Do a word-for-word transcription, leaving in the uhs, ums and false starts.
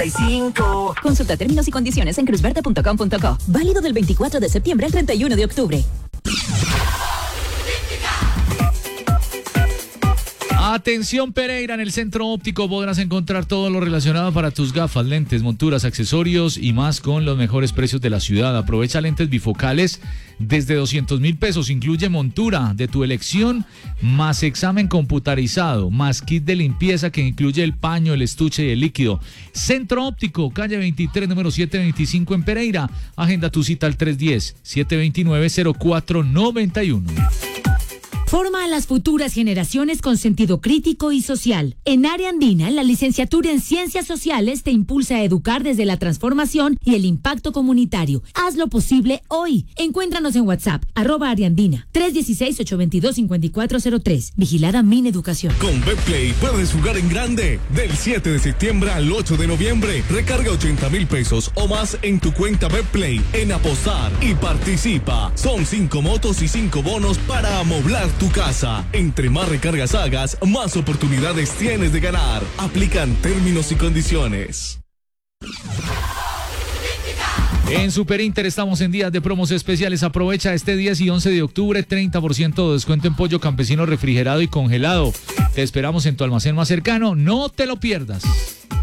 y cinco. Consulta términos y condiciones en cruzverde punto com punto co. Válido del veinticuatro de septiembre al treinta y uno de octubre. Atención Pereira, en el Centro Óptico podrás encontrar todo lo relacionado para tus gafas, lentes, monturas, accesorios y más con los mejores precios de la ciudad. Aprovecha lentes bifocales desde doscientos mil pesos, incluye montura de tu elección, más examen computarizado, más kit de limpieza que incluye el paño, el estuche y el líquido. Centro Óptico, calle veintitrés, número setecientos veinticinco en Pereira. Agenda tu cita al tres uno cero, siete dos nueve, cero cuatro nueve uno. Forma a las futuras generaciones con sentido crítico y social. En Área Andina, la licenciatura en Ciencias Sociales te impulsa a educar desde la transformación y el impacto comunitario. Hazlo posible hoy. Encuéntranos en WhatsApp, arroba Área Andina, tres uno seis, ocho dos dos, cinco cuatro cero tres. Vigilada Mineducación. Con Betplay puedes jugar en grande. Del siete de septiembre al ocho de noviembre, recarga ochenta mil pesos o más en tu cuenta Betplay en Apostar y participa. Son cinco motos y cinco bonos para amoblar tu casa. Entre más recargas hagas, más oportunidades tienes de ganar. Aplican términos y condiciones. En Super Inter estamos en días de promos especiales. Aprovecha este diez y once de octubre, treinta por ciento de descuento en pollo campesino refrigerado y congelado. Te esperamos en tu almacén más cercano. No te lo pierdas.